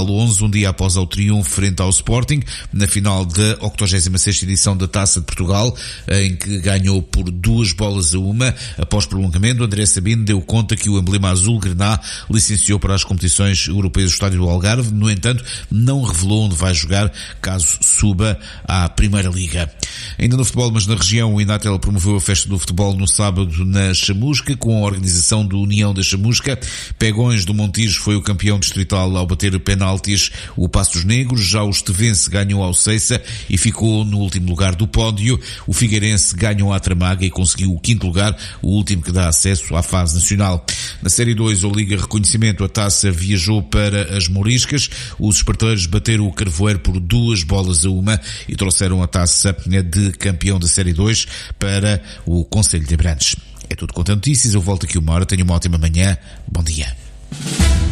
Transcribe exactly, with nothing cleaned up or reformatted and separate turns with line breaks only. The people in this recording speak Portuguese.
Canal onze, um dia após o triunfo frente ao Sporting, na final da octogésima sexta edição da Taça de Portugal, em que ganhou por duas bolas a uma. Após prolongamento, André Sabino deu conta que o emblema azul-grená licenciou para as competições europeias do Estádio do Algarve. No entanto, não revelou onde vai jogar caso suba à Primeira Liga. Ainda no futebol, mas na região, o Inatel promoveu a festa do futebol no sábado na Chamusca, com a organização do União da Chamusca. Pegões do Montijo foi o campeão distrital ao bater penaltis o Passos Negros. Já o Estevense ganhou ao Ceiça e ficou no último lugar do pódio. O Figueirense ganhou à Tramaga e conseguiu o quinto lugar, o último que dá acesso à fase nacional. Na Série dois, ou Liga Reconhecimento, a taça viajou para as Mouriscas. Os esparteiros bateram o Carvoeiro por duas bolas a uma e trouxeram a taça de campeão da Série dois para o Concelho de Abrantes. É tudo quanto a notícias. Eu volto aqui uma hora. Tenho uma ótima manhã. Bom dia.